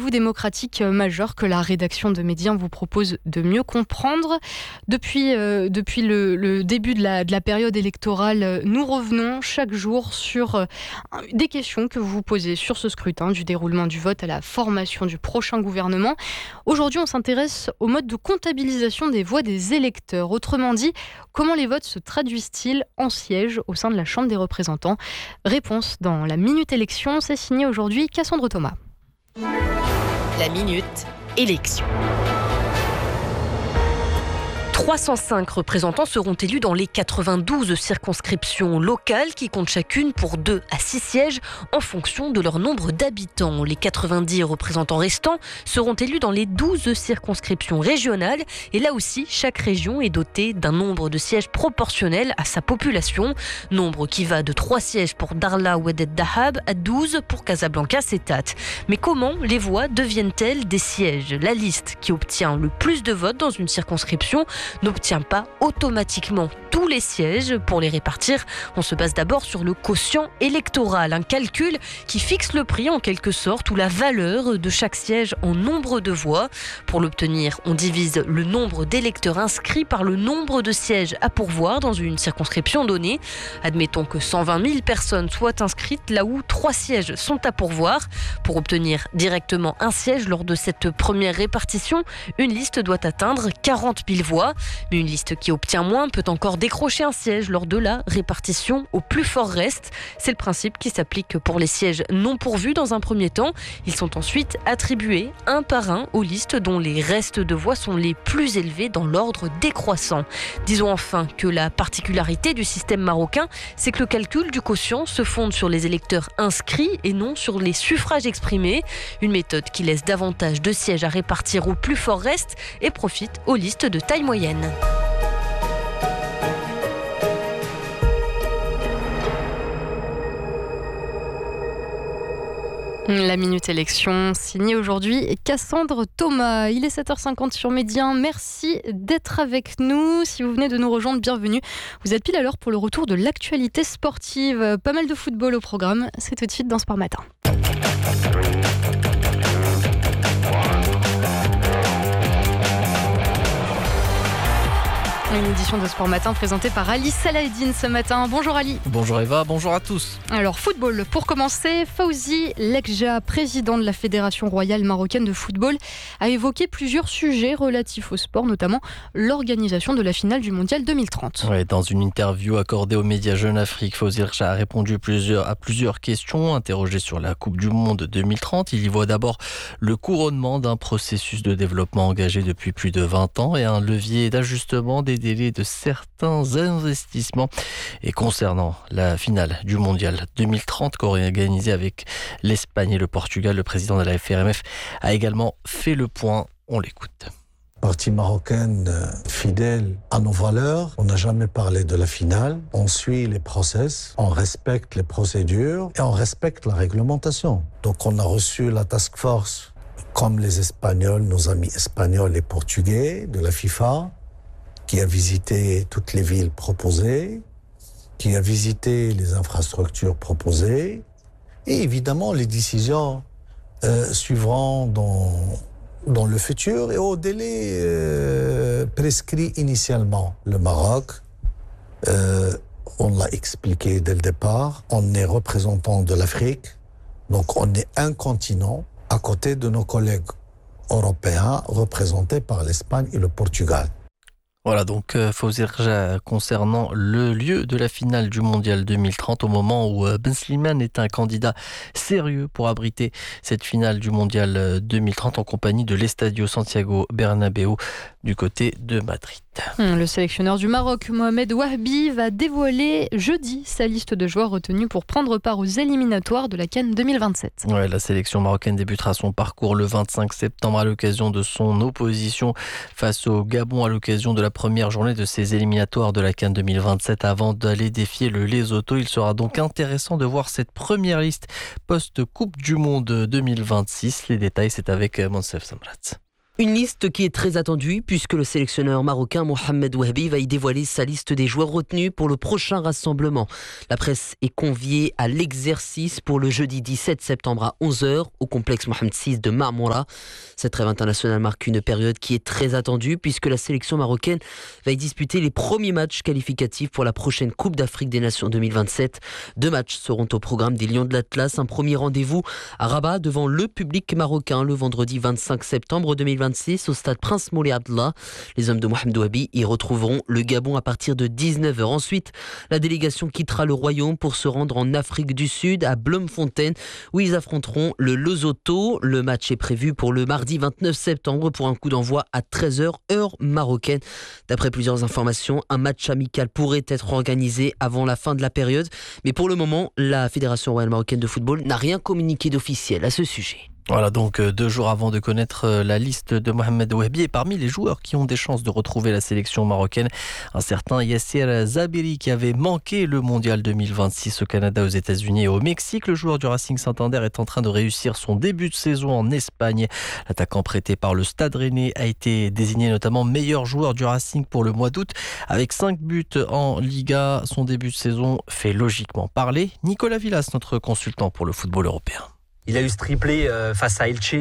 rendez-vous démocratique majeur que la rédaction de Médien vous propose de mieux comprendre. Depuis le début de la période électorale, nous revenons chaque jour sur des questions que vous vous posez sur ce scrutin, du déroulement du vote à la formation du prochain gouvernement. Aujourd'hui, on s'intéresse au mode de comptabilisation des voix des électeurs. Autrement dit, comment les votes se traduisent-ils en sièges au sein de la Chambre des représentants ? Réponse dans la Minute Élection, c'est signé aujourd'hui Cassandre Thomas. La Minute Élection. 305 représentants seront élus dans les 92 circonscriptions locales qui comptent chacune pour 2 à 6 sièges en fonction de leur nombre d'habitants. Les 90 représentants restants seront élus dans les 12 circonscriptions régionales et là aussi, chaque région est dotée d'un nombre de sièges proportionnel à sa population. Nombre qui va de 3 sièges pour Darla Ouedet Dahab à 12 pour Casablanca Setat. Mais comment les voix deviennent-elles des sièges ? La liste qui obtient le plus de votes dans une circonscription n'obtient pas automatiquement tous les sièges. Pour les répartir, on se base d'abord sur le quotient électoral, un calcul qui fixe le prix en quelque sorte ou la valeur de chaque siège en nombre de voix. Pour l'obtenir, on divise le nombre d'électeurs inscrits par le nombre de sièges à pourvoir dans une circonscription donnée. Admettons que 120 000 personnes soient inscrites là où 3 sièges sont à pourvoir. Pour obtenir directement un siège lors de cette première répartition, une liste doit atteindre 40 000 voix. Mais une liste qui obtient moins peut encore décrocher un siège lors de la répartition au plus fort reste. C'est le principe qui s'applique pour les sièges non pourvus dans un premier temps. Ils sont ensuite attribués un par un aux listes dont les restes de voix sont les plus élevés dans l'ordre décroissant. Disons enfin que la particularité du système marocain, c'est que le calcul du quotient se fonde sur les électeurs inscrits et non sur les suffrages exprimés. Une méthode qui laisse davantage de sièges à répartir au plus fort reste et profite aux listes de taille moyenne. La Minute Élection, signée aujourd'hui Cassandre Thomas. Il est 7h50 sur Médien. Merci d'être avec nous. Si vous venez de nous rejoindre, bienvenue. Vous êtes pile à l'heure pour le retour de l'actualité sportive. Pas mal de football au programme. C'est tout de suite dans Sport Matin. Une édition de Sport Matin présentée par Ali Salahdine ce matin. Bonjour Ali. Bonjour Eva, bonjour à tous. Alors football, pour commencer, Fawzi Lekja, président de la Fédération royale marocaine de football, a évoqué plusieurs sujets relatifs au sport, notamment l'organisation de la finale du Mondial 2030. Ouais, dans une interview accordée aux médias Jeune Afrique, Fawzi Lekja a répondu à plusieurs questions. Interrogé sur la Coupe du Monde 2030, il y voit d'abord le couronnement d'un processus de développement engagé depuis plus de 20 ans et un levier d'ajustement des délais de certains investissements. Et concernant la finale du Mondial 2030 co-organisée avec l'Espagne et le Portugal, le président de la FRMF a également fait le point. On l'écoute. Partie marocaine fidèle à nos valeurs. On n'a jamais parlé de la finale. On suit les process, on respecte les procédures et on respecte la réglementation. Donc on a reçu la task force comme les Espagnols, nos amis espagnols et portugais de la FIFA, qui a visité toutes les villes proposées, qui a visité les infrastructures proposées, et évidemment les décisions suivront dans le futur et au délai prescrit initialement. Le Maroc, on l'a expliqué dès le départ, on est représentant de l'Afrique, donc on est un continent à côté de nos collègues européens représentés par l'Espagne et le Portugal. Voilà donc Fawzi Lekja concernant le lieu de la finale du Mondial 2030 au moment où Ben Slimane est un candidat sérieux pour abriter cette finale du Mondial 2030 en compagnie de l'Estadio Santiago Bernabéu du côté de Madrid. Le sélectionneur du Maroc, Mohamed Wahbi, va dévoiler jeudi sa liste de joueurs retenus pour prendre part aux éliminatoires de la CAN 2027. Ouais, la sélection marocaine débutera son parcours le 25 septembre à l'occasion de son opposition face au Gabon à l'occasion de la première journée de ces éliminatoires de la CAN 2027 avant d'aller défier le Lesotho. Il sera donc intéressant de voir cette première liste post-Coupe du Monde 2026. Les détails, c'est avec Monsef Samrat. Une liste qui est très attendue puisque le sélectionneur marocain Mohamed Wahbi va y dévoiler sa liste des joueurs retenus pour le prochain rassemblement. La presse est conviée à l'exercice pour le jeudi 17 septembre à 11h au complexe Mohamed VI de Marmora. Cette trêve internationale marque une période qui est très attendue puisque la sélection marocaine va y disputer les premiers matchs qualificatifs pour la prochaine Coupe d'Afrique des Nations 2027. 2 matchs seront au programme des Lions de l'Atlas. Un premier rendez-vous à Rabat devant le public marocain le vendredi 25 septembre 2026 au stade Prince Moulay Abdallah. Les hommes de Mohamed Wahbi y retrouveront le Gabon à partir de 19h. Ensuite, la délégation quittera le Royaume pour se rendre en Afrique du Sud à Bloemfontein où ils affronteront le Lesotho. Le match est prévu pour le mardi 29 septembre pour un coup d'envoi à 13h heure marocaine. D'après plusieurs informations, un match amical pourrait être organisé avant la fin de la période. Mais pour le moment, la Fédération royale marocaine de football n'a rien communiqué d'officiel à ce sujet. Voilà donc 2 jours avant de connaître la liste de Mohamed Wahbi et parmi les joueurs qui ont des chances de retrouver la sélection marocaine, un certain Yassir Zabiri qui avait manqué le mondial 2026 au Canada, aux États-Unis et au Mexique. Le joueur du Racing Santander est en train de réussir son début de saison en Espagne. L'attaquant prêté par le Stade Rennais a été désigné notamment meilleur joueur du Racing pour le mois d'août avec 5 buts en Liga. Son début de saison fait logiquement parler. Nicolas Villas, notre consultant pour le football européen. Il a eu ce triplé face à Elche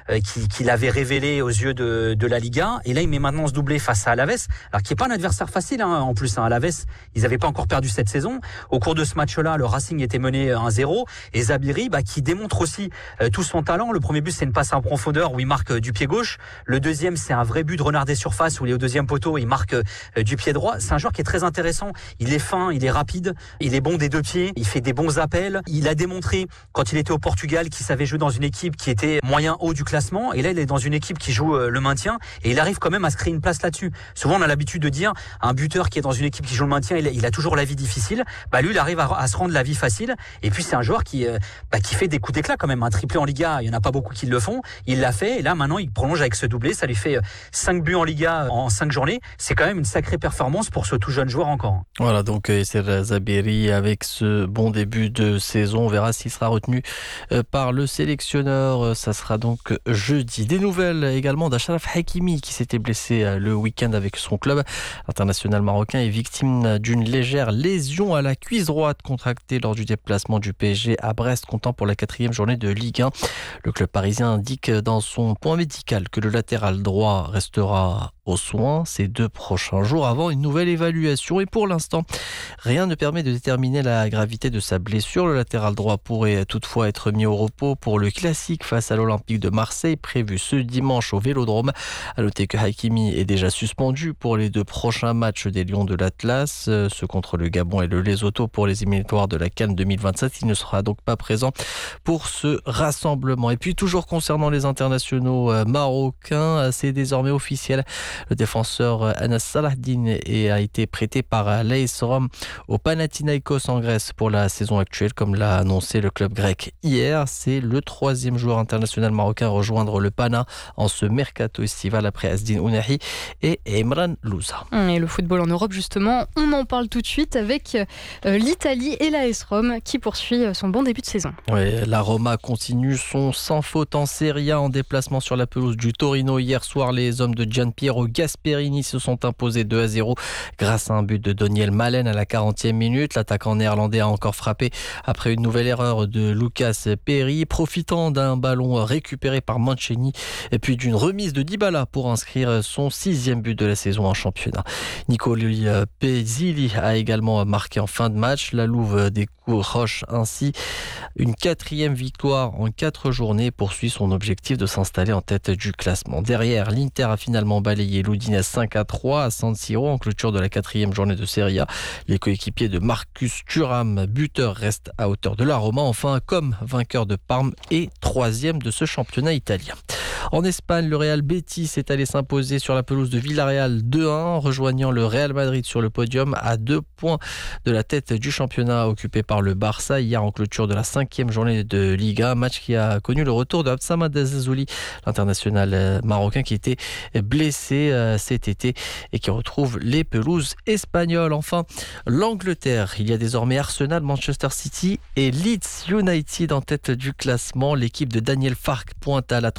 qui l'avait révélé aux yeux de la Liga. Et là, il met maintenant ce doublé face à Alaves. Alors, qui n'est pas un adversaire facile en plus. Alaves, ils n'avaient pas encore perdu cette saison. Au cours de ce match-là, le Racing était mené 1-0. Et Zabiri, qui démontre aussi tout son talent. Le premier but, c'est une passe en profondeur où il marque du pied gauche. Le deuxième, c'est un vrai but de renard des surfaces où il est au deuxième poteau et il marque du pied droit. C'est un joueur qui est très intéressant. Il est fin, il est rapide, il est bon des 2 pieds. Il fait des bons appels. Il a démontré quand il était au Portugal qui savait jouer dans une équipe qui était moyen haut du classement, et là il est dans une équipe qui joue le maintien et il arrive quand même à se créer une place là-dessus. Souvent on a l'habitude de dire un buteur qui est dans une équipe qui joue le maintien, il a toujours la vie difficile. Lui il arrive à se rendre la vie facile, et puis c'est un joueur qui fait des coups d'éclat quand même. Un triplé en Liga, il y en a pas beaucoup qui le font, il l'a fait et là maintenant il prolonge avec ce doublé, ça lui fait 5 buts en Liga en 5 journées. C'est quand même une sacrée performance pour ce tout jeune joueur encore. Voilà donc c'est Zabiri avec ce bon début de saison. On verra s'il sera retenu par le sélectionneur. Ça sera donc jeudi. Des nouvelles également d'Achraf Hakimi qui s'était blessé le week-end avec son club. L'international marocain est victime d'une légère lésion à la cuisse droite contractée lors du déplacement du PSG à Brest, comptant pour la 4e journée de Ligue 1. Le club parisien indique dans son point médical que le latéral droit restera aux soins ces 2 prochains jours avant une nouvelle évaluation. Et pour l'instant, rien ne permet de déterminer la gravité de sa blessure. Le latéral droit pourrait toutefois être mis au repos pour le classique face à l'Olympique de Marseille prévu ce dimanche au Vélodrome. À noter que Hakimi est déjà suspendu pour les 2 prochains matchs des Lions de l'Atlas, ceux contre le Gabon et le Lesotho pour les éliminatoires de la CAN 2027. Il ne sera donc pas présent pour ce rassemblement. Et puis toujours concernant les internationaux marocains, c'est désormais officiel. Le défenseur Anas Salahdine a été prêté par l'AS Rome au Panathinaikos en Grèce pour la saison actuelle, comme l'a annoncé le club grec hier. C'est le 3e joueur international marocain à rejoindre le Pana en ce mercato estival après Asdin Ounahi et Emran Louza. Et le football en Europe, justement, on en parle tout de suite avec l'Italie et l'AS Rome qui poursuit son bon début de saison. Oui, la Roma continue son sans faute en Serie A en déplacement sur la pelouse du Torino. Hier soir, les hommes de Gianpiero Gasperini se sont imposés 2-0 grâce à un but de Daniel Malen à la 40e minute. L'attaquant néerlandais a encore frappé après une nouvelle erreur de Lucas Perry, profitant d'un ballon récupéré par Mancini et puis d'une remise de Dybala pour inscrire son 6e but de la saison en championnat. Nicoli Pezzilli a également marqué en fin de match. La Louve décroche ainsi une 4e victoire en 4 journées, poursuit son objectif de s'installer en tête du classement. Derrière, l'Inter a finalement balayé l'Udinese 5-3 à San Siro en clôture de la 4e journée de Serie A. Les coéquipiers de Marcus Thuram, buteur, restent à hauteur de la Roma. Enfin, comme vainqueur de Parme et 3e de ce championnat italien. En Espagne, le Real Betis est allé s'imposer sur la pelouse de Villarreal 2-1, rejoignant le Real Madrid sur le podium à 2 points de la tête du championnat occupé par le Barça hier en clôture de la 5e journée de Liga. Match qui a connu le retour de Absamad Azazouli, l'international marocain qui était blessé cet été et qui retrouve les pelouses espagnoles. Enfin, l'Angleterre, il y a désormais Arsenal, Manchester City et Leeds United en tête du classement. L'équipe de Daniel Farke pointe à la 3e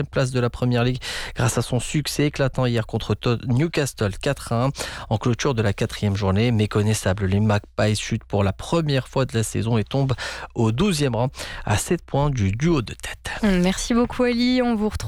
place de la Première Ligue grâce à son succès éclatant hier contre Newcastle 4-1 en clôture de la 4e journée. Méconnaissables, les Magpies chutent pour la première fois de la saison et tombent au 12e rang à 7 points du duo de tête. Merci beaucoup Ali, on vous retrouve